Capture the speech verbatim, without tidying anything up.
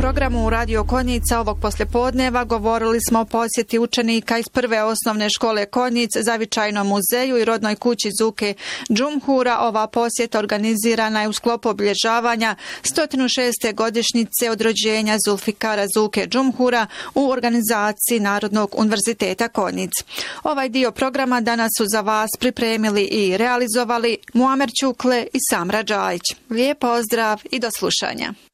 programu Radio Konjica ovog poslijepodneva govorili smo o posjeti učenika iz prve osnovne škole Konjic, zavičajnom muzeju i rodnoj kući Zuke Džumhura. Ova posjeta organizirana je u sklopu obilježavanja sto šeste godišnjice od rođenja Zulfikara Zuke Džumhura u organizaciji Narodnog univerziteta Konjic. Ovaj dio programa danas su za vas pripremili i realizovali Muamer Čukle i Samra Džajić. Lijep pozdrav i do slušanja.